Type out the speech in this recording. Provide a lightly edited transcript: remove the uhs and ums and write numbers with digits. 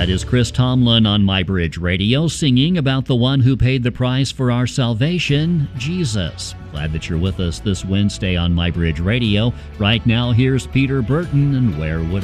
That is Chris Tomlin on MyBridge Radio singing about the one who paid the price for our salvation, Jesus. Glad that you're with us this Wednesday on MyBridge Radio. Right now, here's Peter Burton and Where Would